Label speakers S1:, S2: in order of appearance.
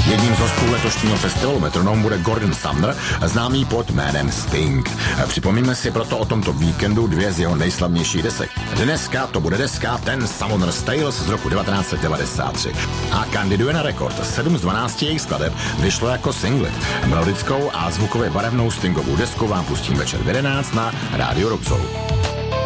S1: Jedním z hostů letošního festivalu Metronom bude Gordon Sumner, známý pod jménem Sting. Připomíme si proto o tomto víkendu dvě z jeho nejslavnějších desek. Dneska to bude deska Ten Summoner's Tales z roku 1993 a kandiduje na rekord. 7 z 12 jejich skladeb vyšlo jako singly. Melodickou a zvukově barevnou Stingovou desku vám pustím večer v 11 na Rádiu Rock Zone.